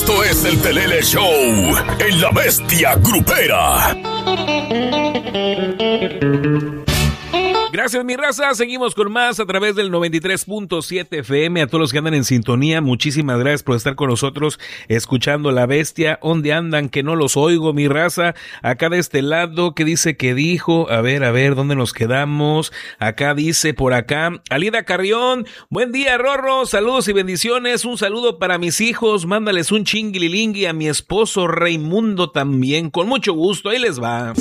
Esto es el Telele Show en La Bestia Grupera. Gracias, mi raza. Seguimos con más a través del 93.7 FM. A todos los que andan en sintonía, muchísimas gracias por estar con nosotros escuchando La Bestia. ¿Dónde andan? Que no los oigo, mi raza. Acá de este lado, ¿qué dice que dijo? A ver, ¿dónde nos quedamos? Acá dice, por acá, Alida Carrión. Buen día, Rorro. Saludos y bendiciones. Un saludo para mis hijos. Mándales un chinguililingui a mi esposo Raimundo también. Con mucho gusto. Ahí les va.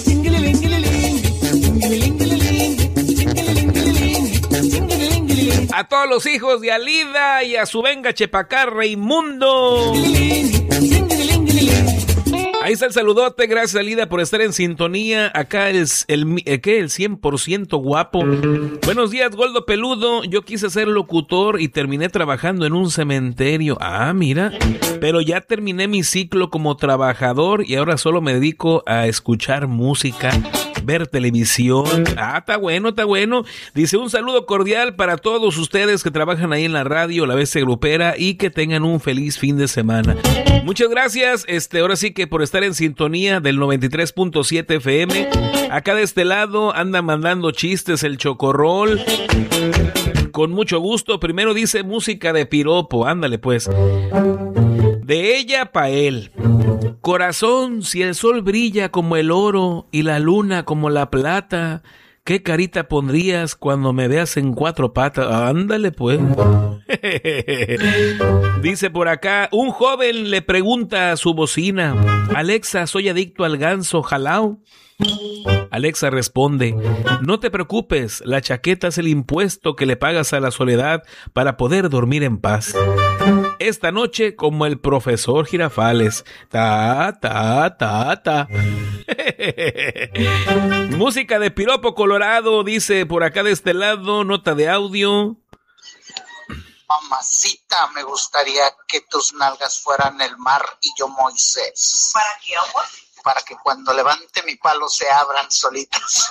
A todos los hijos de Alida y a su venga chepacá Raimundo. Ahí está el saludote, gracias Alida por estar en sintonía. Acá el 100% guapo. Buenos días, Goldo Peludo. Yo quise ser locutor y terminé trabajando en un cementerio. Ah, mira. Pero ya terminé mi ciclo como trabajador y ahora solo me dedico a escuchar música, ver televisión. Ah, está bueno. Dice, un saludo cordial para todos ustedes que trabajan ahí en la radio, La Bestia Grupera, y que tengan un feliz fin de semana. Muchas gracias, ahora sí que por estar en sintonía del 93.7 FM. Acá de este lado anda mandando chistes el Chocorrol. Con mucho gusto. Primero dice música de piropo. Ándale pues. De ella pa' él. Corazón, si el sol brilla como el oro y la luna como la plata, ¿qué carita pondrías cuando me veas en cuatro patas? Ándale pues. Dice por acá, un joven le pregunta a su bocina, Alexa, soy adicto al ganso jalao. Alexa responde, no te preocupes, la chaqueta es el impuesto que le pagas a la soledad para poder dormir en paz. Esta noche como el profesor Girafales. Ta. Música de piropo colorado, dice por acá de este lado, nota de audio. Mamacita, me gustaría que tus nalgas fueran el mar y yo Moisés. ¿Para qué, amor? Para que cuando levante mi palo se abran solitos.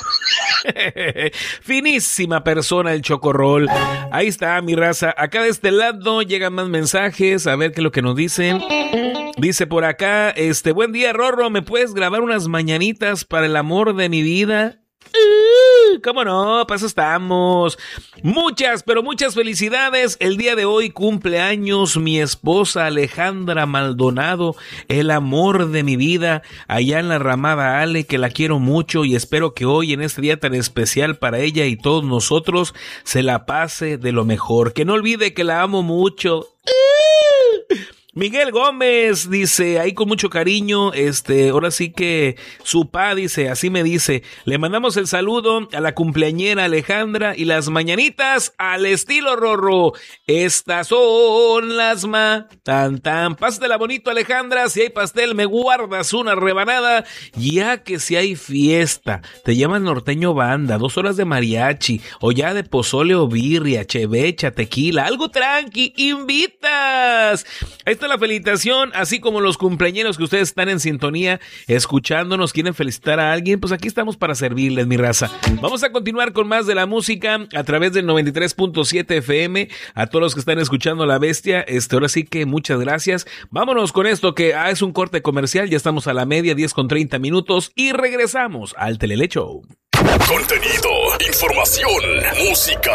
Finísima persona el Chocorrol. Ahí está mi raza. Acá de este lado llegan más mensajes. A ver qué es lo que nos dicen. Dice por acá, buen día, Rorro, ¿me puedes grabar unas mañanitas para el amor de mi vida? ¿Cómo no? Pues estamos. Muchas, pero muchas felicidades. El día de hoy cumple años mi esposa Alejandra Maldonado, el amor de mi vida, allá en la Ramada Ale, que la quiero mucho y espero que hoy, en este día tan especial para ella y todos nosotros, se la pase de lo mejor. Que no olvide que la amo mucho. Miguel Gómez dice, ahí con mucho cariño, ahora sí que su pa dice, así me dice, le mandamos el saludo a la cumpleañera Alejandra y las mañanitas al estilo Rorro. Estas son las tan. Pásatela bonito, Alejandra, si hay pastel me guardas una rebanada, ya que si hay fiesta, te llaman norteño banda, 2 horas de mariachi, o ya de pozole o birria, chevecha, tequila, algo tranqui, invitas. Ahí está la felicitación, así como los cumpleañeros que ustedes están en sintonía, escuchándonos, quieren felicitar a alguien, pues aquí estamos para servirles, mi raza. Vamos a continuar con más de la música a través del 93.7 FM, a todos los que están escuchando La Bestia, ahora sí que muchas gracias. Vámonos con esto que es un corte comercial, ya estamos a la media, 10:30 minutos, y regresamos al Telele Show. Contenido, información, música.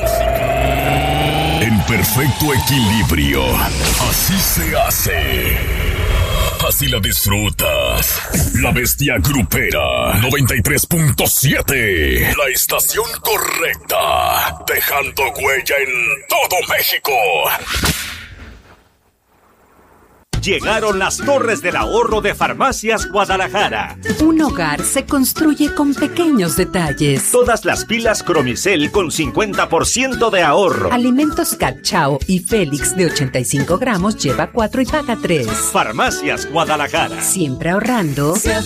En perfecto equilibrio. Así se hace. Así la disfrutas. La Bestia Grupera 93.7. La estación correcta. Dejando huella en todo México. Llegaron las Torres del Ahorro de Farmacias Guadalajara. Un hogar se construye con pequeños detalles. Todas las pilas Cromicel con 50% de ahorro. Alimentos Cachao y Félix de 85 gramos lleva 4 y paga 3. Farmacias Guadalajara. Siempre ahorrando. Se